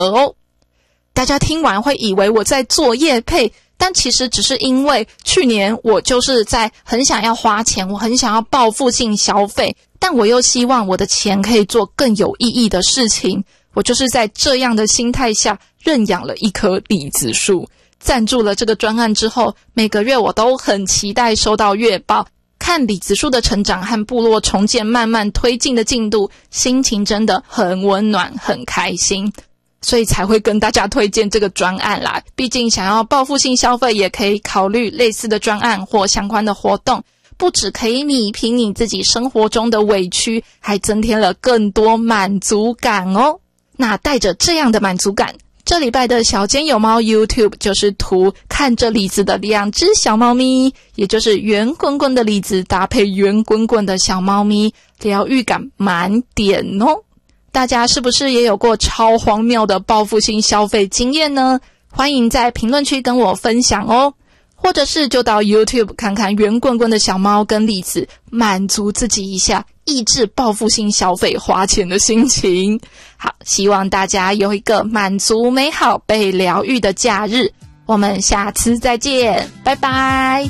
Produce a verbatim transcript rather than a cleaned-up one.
哦。大家听完会以为我在做业配，但其实只是因为去年我就是在很想要花钱，我很想要报复性消费，但我又希望我的钱可以做更有意义的事情，我就是在这样的心态下认养了一棵李子树。赞助了这个专案之后，每个月我都很期待收到月报，看李子树的成长和部落重建慢慢推进的进度，心情真的很温暖很开心，所以才会跟大家推荐这个专案啦。毕竟想要报复性消费，也可以考虑类似的专案或相关的活动，不只可以弭平你自己生活中的委屈，还增添了更多满足感哦。那带着这样的满足感，这礼拜的小尖有猫 YouTube 就是图看着李子的两只小猫咪，也就是圆滚滚的李子搭配圆滚滚的小猫咪，疗愈感满点哦。大家是不是也有过超荒谬的报复性消费经验呢？欢迎在评论区跟我分享哦。或者是就到 YouTube 看看圆滚滚的小猫跟李子，满足自己一下，抑制报复性消费花钱的心情。好，希望大家有一个满足美好被疗愈的假日，我们下次再见，拜拜。